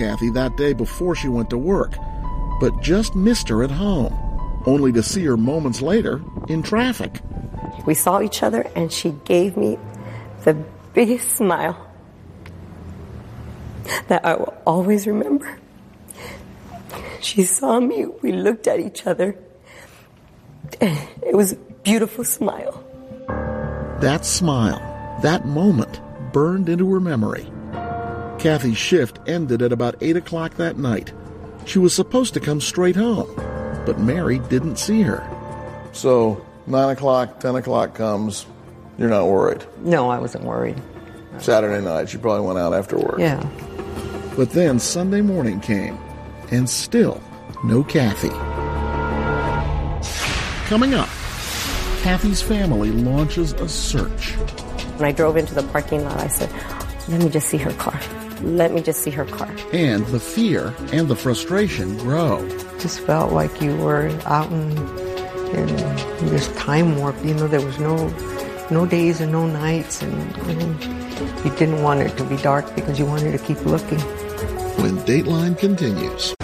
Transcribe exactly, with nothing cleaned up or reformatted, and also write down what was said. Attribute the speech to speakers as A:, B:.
A: Kathy that day before she went to work, but just missed her at home, only to see her moments later in traffic.
B: We saw each other, and she gave me the biggest smile that I will always remember. She saw me, we looked at each other, and it was a beautiful smile.
A: That smile, that moment, burned into her memory. Kathy's shift ended at about eight o'clock that night. She was supposed to come straight home, but Mary didn't see her. So, nine o'clock, ten o'clock comes, you're not worried?
C: No, I wasn't worried.
A: Saturday night, she probably went out after work.
C: Yeah.
A: But then Sunday morning came, and still no Kathy. Coming up, Kathy's family launches a search.
B: When I drove into the parking lot, I said, let me just see her car. Let me just see her car.
A: And the fear and the frustration grow.
C: Just felt like you were out in, in this time warp. You know, there was no no days and no nights, and, and you didn't want it to be dark because you wanted to keep looking.
A: When Dateline continues.